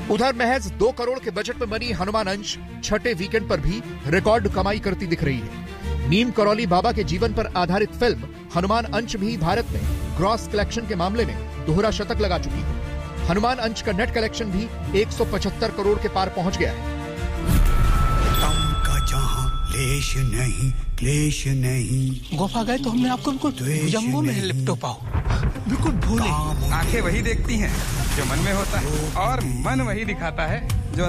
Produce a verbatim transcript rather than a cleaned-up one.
उधर महज दो करोड़ के बजट में बनी हनुमान अंश छठे वीकेंड पर भी रिकॉर्ड कमाई करती दिख रही है। नीम करौली बाबा के जीवन पर आधारित फिल्म हनुमान अंश भी भारत में ग्रॉस कलेक्शन के मामले में दोहरा शतक लगा चुकी है। हनुमान अंश का नेट कलेक्शन भी एक सौ पचहत्तर करोड़ के पार पहुंच गया है। क्लेश नहीं, क्लेश नहीं। गुफा गए तो हमने आपको बिल्कुल भुजंगों में लिपटो पाओ, बिल्कुल भूले। आंखें वही देखती हैं जो मन में होता है और मन वही दिखाता है